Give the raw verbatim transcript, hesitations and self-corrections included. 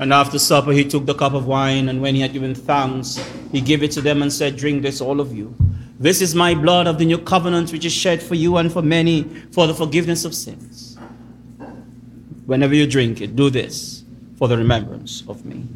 And after supper, he took the cup of wine, and when he had given thanks, he gave it to them and said, "Drink this, all of you. This is my blood of the new covenant, which is shed for you and for many for the forgiveness of sins. Whenever you drink it, do this for the remembrance of me."